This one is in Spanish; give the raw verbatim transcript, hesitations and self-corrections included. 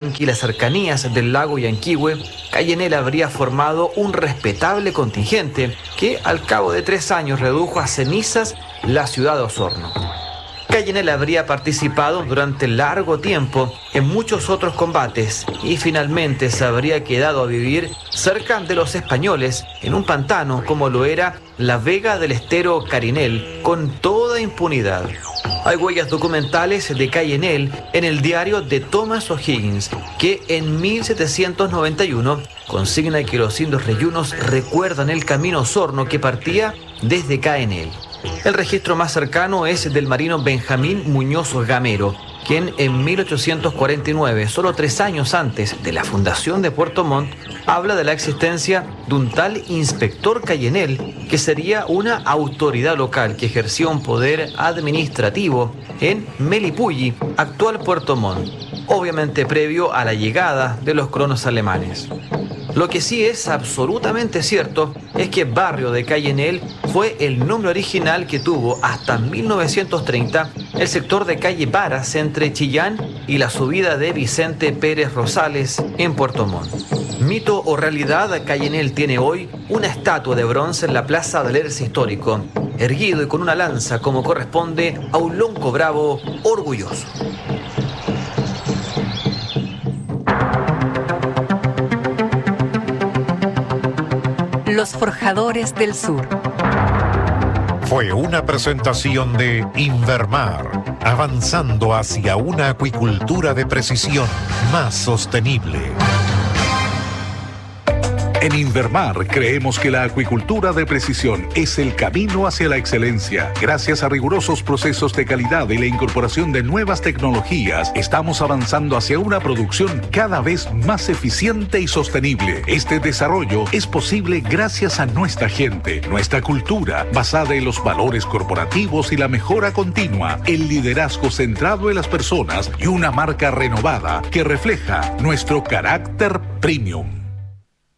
Palenque y las cercanías del lago Yanquihue, Calle Enel habría formado un respetable contingente que al cabo de tres años redujo a cenizas la ciudad de Osorno. Calle Enel habría participado durante largo tiempo en muchos otros combates y finalmente se habría quedado a vivir cerca de los españoles en un pantano como lo era la Vega del Estero Carinel, con toda impunidad. Hay huellas documentales de Calle Enel en el diario de Thomas O'Higgins, que en mil setecientos noventa y uno consigna que los indios reyunos recuerdan el camino a Osorno que partía desde Calle Enel. El registro más cercano es del marino Benjamín Muñoz Gamero, quien en mil ochocientos cuarenta y nueve, solo tres años antes de la fundación de Puerto Montt, habla de la existencia de un tal inspector Calle Enel, que sería una autoridad local que ejercía un poder administrativo en Melipulli, actual Puerto Montt, obviamente previo a la llegada de los colonos alemanes. Lo que sí es absolutamente cierto es que Barrio de Calle Enel fue el nombre original que tuvo hasta mil novecientos treinta el sector de calle Varas entre Chillán y la subida de Vicente Pérez Rosales en Puerto Montt. Mito o realidad, Calle Enel tiene hoy una estatua de bronce en la Plaza del Erce Histórico, erguido y con una lanza como corresponde a un lonco bravo orgulloso. Los Forjadores del Sur. Fue una presentación de Invermar, avanzando hacia una acuicultura de precisión más sostenible. En Invermar creemos que la acuicultura de precisión es el camino hacia la excelencia. Gracias a rigurosos procesos de calidad y la incorporación de nuevas tecnologías, estamos avanzando hacia una producción cada vez más eficiente y sostenible. Este desarrollo es posible gracias a nuestra gente, nuestra cultura, basada en los valores corporativos y la mejora continua, el liderazgo centrado en las personas y una marca renovada que refleja nuestro carácter premium.